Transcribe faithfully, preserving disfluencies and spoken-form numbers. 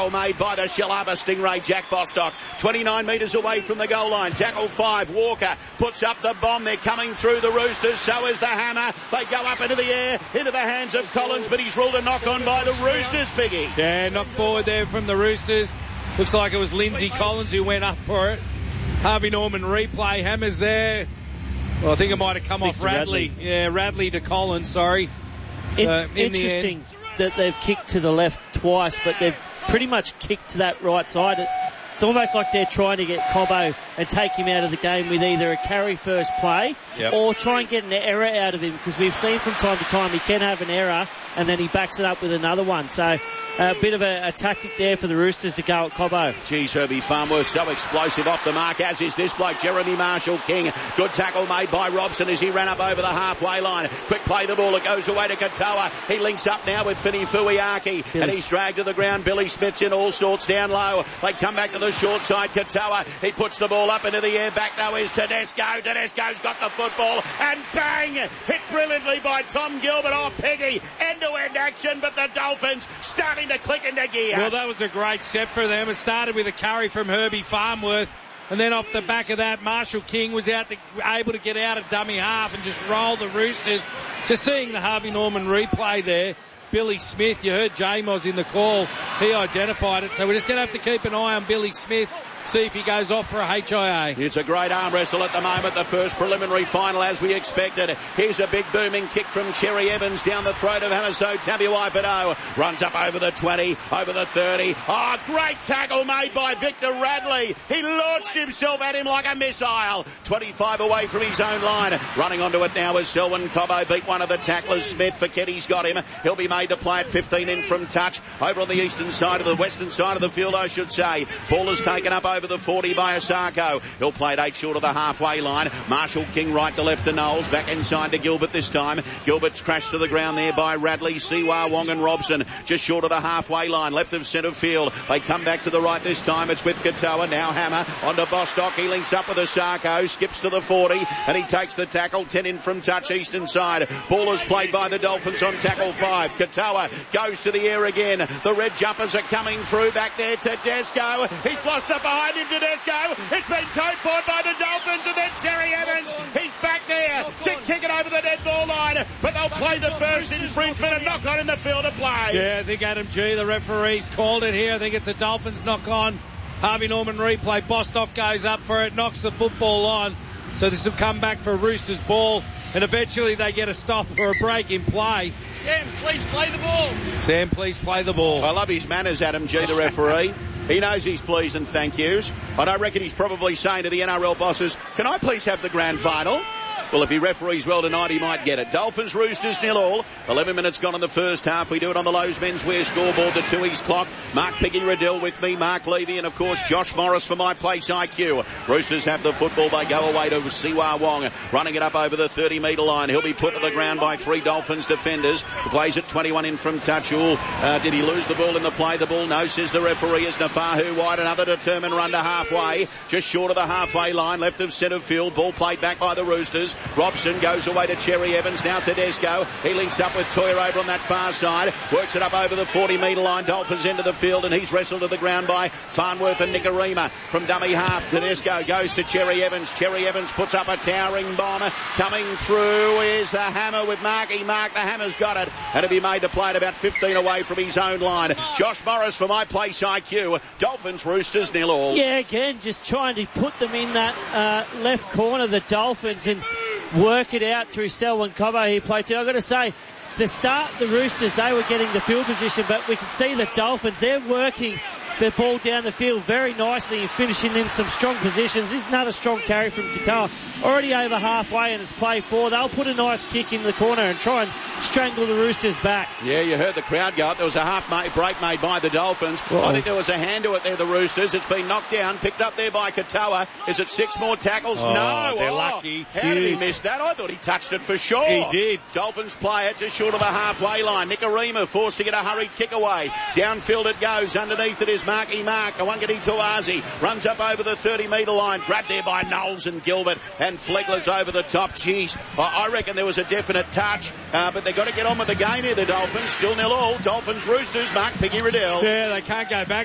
tackle made by the Shillaba Stingray, Jack Bostock. twenty-nine metres away from the goal line. Tackle five, Walker puts up the bomb. They're coming through the Roosters. So is the Hammer. They go up into the air, into the hands of Collins, but he's ruled a knock on by the Roosters, Piggy. Yeah, knocked forward there from the Roosters. Looks like it was Lindsay Collins who went up for it. Harvey Norman replay. Hammer's there. Well, I think it might have come off Radley. Radley. Yeah, Radley to Collins, sorry. So, in, in the interesting end, that they've kicked to the left twice, but they've pretty much kicked to that right side. It, it's almost like they're trying to get Cobbo and take him out of the game with either a carry first play yep. or try and get an error out of him, because we've seen from time to time he can have an error and then he backs it up with another one. So a bit of a, a tactic there for the Roosters to go at Cobbo. Geez, Herbie Farnworth so explosive off the mark, as is this bloke, Jeremy Marshall-King. Good tackle made by Robson as he ran up over the halfway line. Quick play the ball, it goes away to Katoa. He links up now with Fini Fuiaki, Billy. and he's dragged to the ground. Billy Smith's in all sorts down low. They come back to the short side. Katoa, he puts the ball up into the air. Back now is Tedesco. Tedesco's got the football, and bang! Hit brilliantly by Tom Gilbert. Oh, Peggy, end-to-end action, but the Dolphins starting to click into gear. Well, that was a great step for them. It started with a carry from Herbie Farnworth, and then off the back of that, Marshall King was out to, able to get out of dummy half and just roll the Roosters. Just seeing the Harvey Norman replay there, Billy Smith, you heard Jamos in the call, he identified it, so we're just going to have to keep an eye on Billy Smith, see if he goes off for a H I A. It's a great arm wrestle at the moment, the first preliminary final as we expected. Here's a big booming kick from Cherry Evans down the throat of Hamaso Tabuai-Fidow. Runs up over the twenty, over the thirty. Oh, great tackle made by Victor Radley. He launched himself at him like a missile. twenty-five away from his own line. Running onto it now is Selwyn Cobbo. Beat one of the tacklers, Smith. Faketti's got him. He'll be made to play at fifteen in from touch. Over on the eastern side of the western side of the field, I should say. Ball is taken up over the forty by Asako. He'll play it eight short of the halfway line. Marshall King right to left to Knowles. Back inside to Gilbert this time. Gilbert's crashed to the ground there by Radley, Siwa, Wong and Robson. Just short of the halfway line. Left of centre field. They come back to the right this time. It's with Katoa. Now Hammer onto Bostock. He links up with Asako. Skips to the forty and he takes the tackle. ten in from touch eastern side. Ball is played by the Dolphins on tackle five. Katoa goes to the air again. The red jumpers are coming through. Back there to Tedesco. He's lost it behind him. Tedesco. It's been towed forward by the Dolphins, and then Terry Evans. He's back there to kick it over the dead ball line, but they'll play the first infringement and knock on in the field of play. Yeah, I think Adam G, the referee's called it here. I think it's a Dolphins knock on. Harvey Norman replay. Bostock goes up for it, knocks the football on. So this will come back for Roosters ball, and eventually they get a stop or a break in play. Sam, please play the ball. Sam, please play the ball. I love his manners, Adam G, the referee. He knows his please and thank yous. I don't reckon he's probably saying to the N R L bosses, can I please have the grand final? Well, if he referees well tonight, he might get it. Dolphins, Roosters, nil all. eleven minutes gone in the first half. We do it on the Lowe's Menswear scoreboard, the two East clock. Mark Piggy Riddell with me, Mark Levy, and of course Josh Morris for My Place I Q. Roosters have the football. They go away to Siwa Wong, running it up over the thirty metre line. He'll be put to the ground by three Dolphins defenders. He plays at twenty-one in from Touchul. Uh, did he lose the ball in the play? The ball, no, says the referee. Is Nafahu wide. Another determined run to halfway. Just short of the halfway line, left of centre field. Ball played back by the Roosters. Robson goes away to Cherry Evans. Now Tedesco. He links up with Toyer over on that far side. Works it up over the forty metre line. Dolphins into the field, and he's wrestled to the ground by Farnworth and Nicarima. From dummy half, Tedesco goes to Cherry Evans. Cherry Evans puts up a towering bomb. Coming through is the Hammer with Marky Mark. The Hammer's got it, and it'll be made to play it about fifteen away from his own line. Josh Morris for My Place I Q. Dolphins, Roosters, nil all. Yeah, again, just trying to put them in that uh, left corner, the Dolphins, and work it out through Selwyn Cobbo. He played too. I've got to say, the start, the Roosters, they were getting the field position, but we can see the Dolphins, they're working the ball down the field very nicely and finishing in some strong positions. This is another strong carry from Katoa. Already over halfway and it's play four. They'll put a nice kick in the corner and try and strangle the Roosters back. Yeah, you heard the crowd go up. There was a half break made by the Dolphins. Uh-oh. I think there was a hand to it there, the Roosters. It's been knocked down, picked up there by Katoa. Is it six more tackles? Oh, no. They're oh, lucky. How Huge. did he miss that? I thought he touched it for sure. He did. Dolphins play it just short of the halfway line. Nicarima forced to get a hurried kick away. Downfield it goes. Underneath it is Marky Mark. Awangati Tuazi runs up over the thirty metre line. Grabbed there by Knowles and Gilbert. And Flegler's over the top. Jeez, I reckon there was a definite touch. Uh, but they've got to get on with the game here, the Dolphins. Still nil all. Dolphins, Roosters, Mark Piggy Riddell. Yeah, they can't go back.